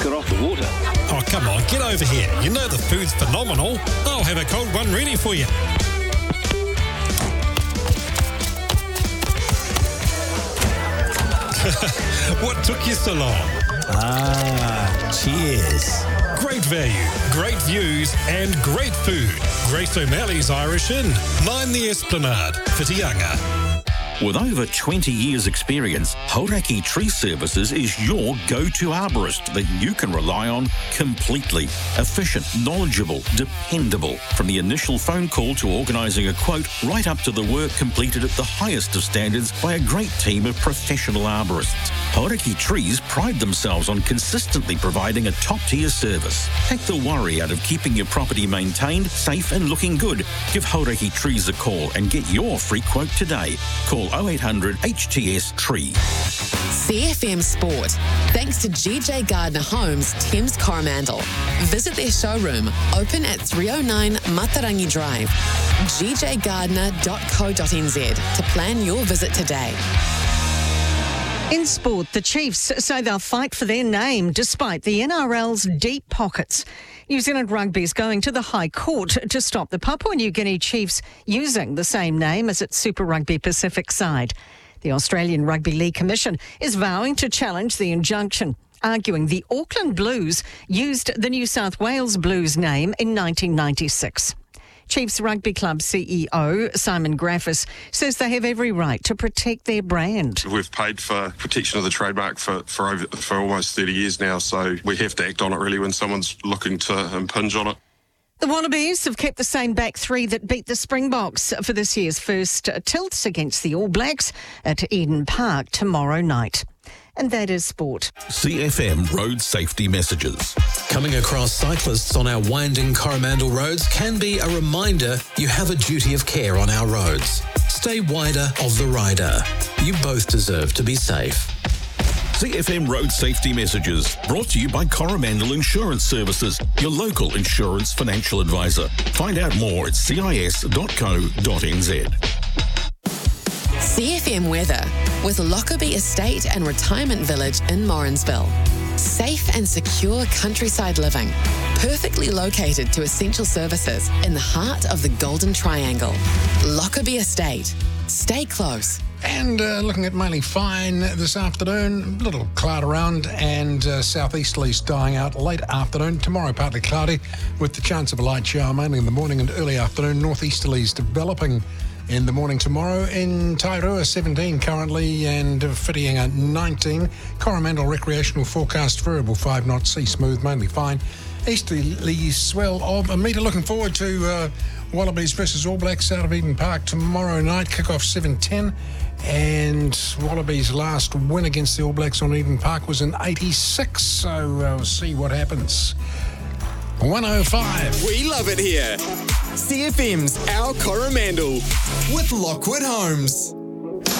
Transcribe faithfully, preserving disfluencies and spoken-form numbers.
got off the water. Oh, come on, get over here. You know the food's phenomenal. I'll have a cold one ready for you. What took you so long? Ah, cheers. Great value, great views and great food. Grace O'Malley's Irish Inn, nine the Esplanade, Whitianga. With over twenty years' experience, Hauraki Tree Services is your go-to arborist that you can rely on completely. Efficient, knowledgeable, dependable. From the initial phone call to organising a quote, right up to the work completed at the highest of standards by a great team of professional arborists. Hauraki Trees pride themselves on consistently providing a top-tier service. Take the worry out of keeping your property maintained, safe and looking good. Give Hauraki Trees a call and get your free quote today. Call oh eight hundred H T S Tree. C F M Sport. Thanks to G J Gardner Homes, Thames Coromandel. Visit their showroom, open at three oh nine Matarangi Drive. g j gardner dot co dot n z to plan your visit today. In sport, the Chiefs say they'll fight for their name despite the N R L's deep pockets. New Zealand Rugby is going to the High Court to stop the Papua New Guinea Chiefs using the same name as its Super Rugby Pacific side. The Australian Rugby League Commission is vowing to challenge the injunction, arguing the Auckland Blues used the New South Wales Blues name in nineteen ninety-six. Chiefs Rugby Club C E O Simon Graffis says they have every right to protect their brand. We've paid for protection of the trademark for for, over, for almost thirty years now, so we have to act on it really when someone's looking to impinge on it. The Wallabies have kept the same back three that beat the Springboks for this year's first tilts against the All Blacks at Eden Park tomorrow night. And that is sport. C F M Road Safety Messages. Coming across cyclists on our winding Coromandel roads can be a reminder you have a duty of care on our roads. Stay wider of the rider. You both deserve to be safe. C F M Road Safety Messages, brought to you by Coromandel Insurance Services, your local insurance financial advisor. Find out more at c i s dot co dot n z. C F M weather with Lockerbie Estate and Retirement Village in Morrinsville. Safe and secure countryside living, perfectly located to essential services in the heart of the Golden Triangle. Lockerbie Estate. Stay close. And uh, looking at mainly fine this afternoon, little cloud around and uh, southeasterlies dying out late afternoon. Tomorrow partly cloudy with the chance of a light shower mainly in the morning and early afternoon. Northeasterlies developing in the morning tomorrow. In Tairua, seventeen currently, and Whitianga, nineteen. Coromandel recreational forecast variable five knots, sea smooth, mainly fine. Easterly swell of a metre. Looking forward to uh, Wallabies versus All Blacks out of Eden Park tomorrow night. Kick-off seven ten. And Wallabies' last win against the All Blacks on Eden Park was in eighty-six. So uh, we'll see what happens. one oh five. We love it here. C F M's Our Coromandel with Lockwood Homes.